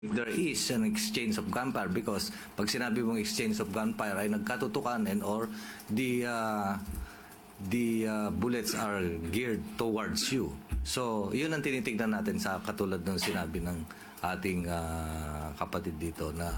There is an exchange of gunfire because pag sinabi mong exchange of gunfire ay nagkatutukan and or the bullets are geared towards you. So, yun ang tinitignan natin sa katulad ng sinabi ng ating kapatid dito na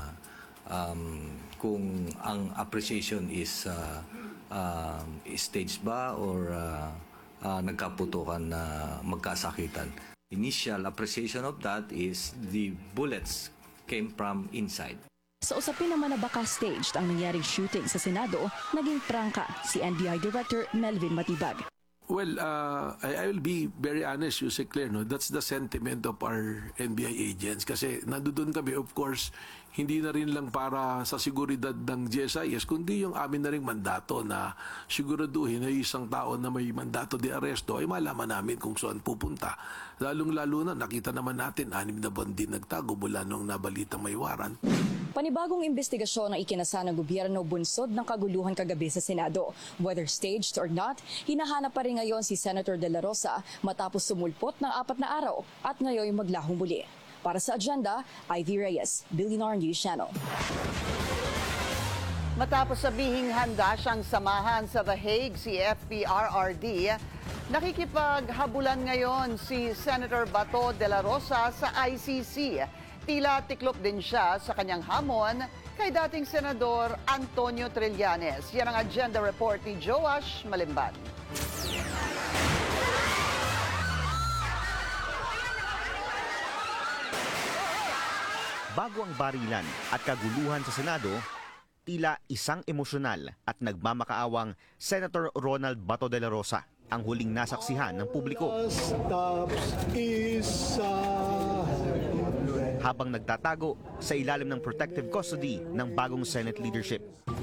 kung ang appreciation is staged ba or nagkaputukan na magkasakitan. Initial appreciation of that is the bullets came from inside. Sa usapin naman na baka staged ang nangyaring shooting sa Senado, naging prangka si NBI Director Melvin Matibag. Well, I will be very honest, Yusek Claire, no? That's the sentiment of our NBI agents. Kasi nandoon kami, of course, hindi na rin lang para sa seguridad ng GSIS, kundi yung amin na rin mandato na siguraduhin na isang tao na may mandato de aresto ay malaman namin kung saan pupunta. Lalong-lalo na, nakita naman natin, 6 na buwan din nagtago mula nung nabalitang may warrant. Panibagong investigasyon ang ikinasa ng gobyerno bunsod ng kaguluhan kagabi sa Senado. Whether staged or not, hinahanap pa rin ngayon si Senator De La Rosa matapos sumulpot ng 4 na araw at ngayon maglahong muli. Para sa agenda, Ivy Reyes, Billionaire News Channel. Matapos sabihing handa siyang samahan sa The Hague si FPRRD, nakikipaghabulan ngayon si Senator Bato de la Rosa sa ICC. Tila tiklop din siya sa kanyang hamon kay dating Senador Antonio Trillanes. Yan ang agenda report ni Joash Malimban. Bago ang barilan at kaguluhan sa Senado, tila isang emosyonal at nagmamakaawang Senator Ronald Bato de la Rosa ang huling nasaksihan ng publiko. Habang nagtatago sa ilalim ng protective custody ng bagong Senate leadership.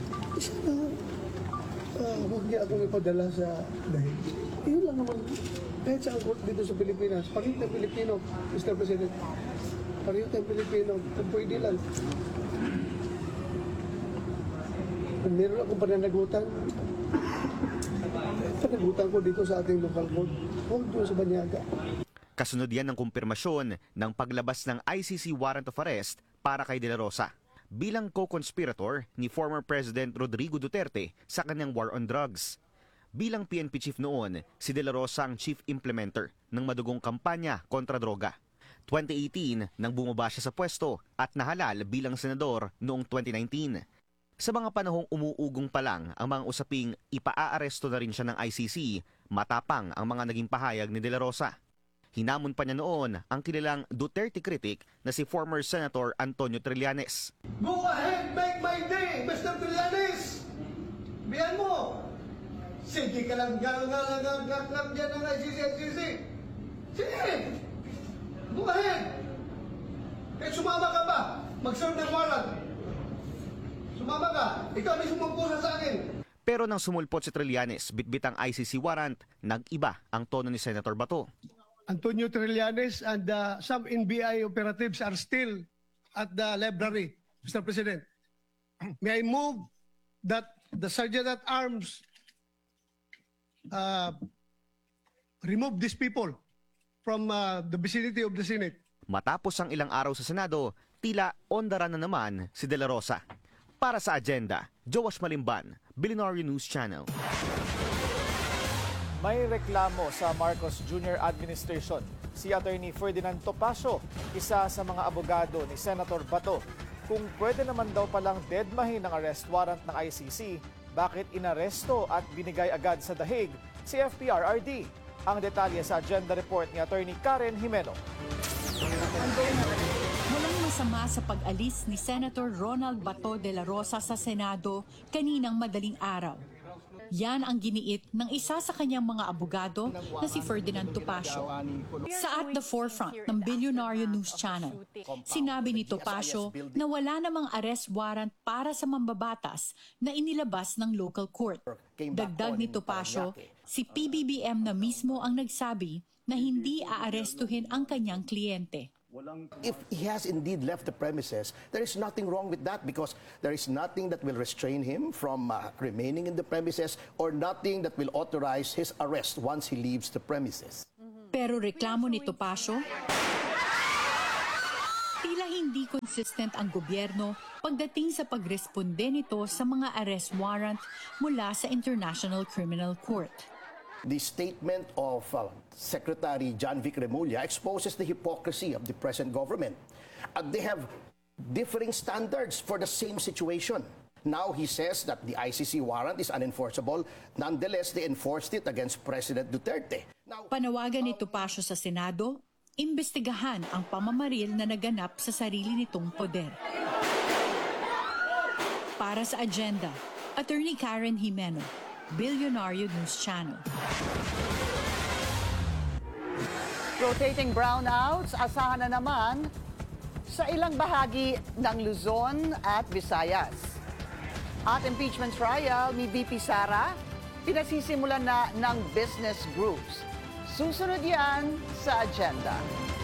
Huwag niya akong ipadala sa dahil. Iyon lang naman. Kahit sa court dito sa Pilipinas, pareho tayong Pilipino, Mr. President. Pareho tayong Pilipino, kung pwede lang. Kung meron akong pananagutan ko dito sa ating local court, huwag doon sa Banyaga. Kasunod yan ng kumpirmasyon ng paglabas ng ICC warrant of arrest para kay De La Rosa bilang co-conspirator ni former President Rodrigo Duterte sa kanyang war on drugs. Bilang PNP chief noon, si De La Rosa ang chief implementer ng madugong kampanya kontra droga. 2018 nang bumaba siya sa pwesto at nahalal bilang senador noong 2019. Sa mga panahong umuugong pa lang ang mga usaping ipaaresto na rin siya ng ICC, matapang ang mga naging pahayag ni De La Rosa. Hinamon pa niya noon ang kilalang Duterte critic na si former Senator Antonio Trillanes. Go ahead, make my day, Mr. Trillanes! Biyan mo! Sige ka lang dyan ng ICC. Sige! Go ahead! Kahit sumama ka ba? Mag-serve ng warrant. Sumama ka. Ikaw may sumumpusa sa akin. Pero nang sumulpot si Trillanes, bitbit ang ICC warrant, nag-iba ang tono ni Senator Bato. Antonio Trillanes and some NBI operatives are still at the library, Mr. President. May I move that the Sergeant at Arms remove these people from the vicinity of the Senate. Matapos ang ilang araw sa Senado, tila on the run na naman si De La Rosa. Para sa agenda, Joash Malimban, Billionaire News Channel. May reklamo sa Marcos Jr. Administration. Si Attorney Ferdinand Topacio, isa sa mga abogado ni Senator Bato, kung pwede naman daw palang deadmahin ng arrest warrant ng ICC, bakit inaresto at binigay agad sa The Hague si FPRRD? Ang detalye sa agenda report ni Attorney Karen Jimeno. Walang masama sa pag-alis ni Senator Ronald Bato de la Rosa sa Senado kaninang madaling araw. Yan ang giniit ng isa sa kanyang mga abogado na si Ferdinand Topacio. Sa At the Forefront ng Billionaire News Channel, sinabi ni Topacio na wala namang arrest warrant para sa mambabatas na inilabas ng local court. Dagdag ni Topacio, si PBBM na mismo ang nagsabi na hindi aarestuhin ang kanyang kliyente. If he has indeed left the premises, there is nothing wrong with that because there is nothing that will restrain him from remaining in the premises or nothing that will authorize his arrest once he leaves the premises. Pero reklamo ni Topacio, Tila hindi consistent ang gobyerno pagdating sa pagresponde nito sa mga arrest warrant mula sa International Criminal Court. The statement of Secretary John Vic Remulla exposes the hypocrisy of the present government. They have differing standards for the same situation. Now he says that the ICC warrant is unenforceable. Nonetheless, they enforced it against President Duterte. Now, Panawagan ni Topacio sa Senado, imbestigahan ang pamamaril na naganap sa sarili nitong poder. Para sa agenda, Attorney Karen Jimeno, Billionario News Channel. Rotating brownouts, asahan na naman sa ilang bahagi ng Luzon at Visayas. At impeachment trial ni VP Sara, pinasisimulan na ng business groups. Susunod yan sa agenda.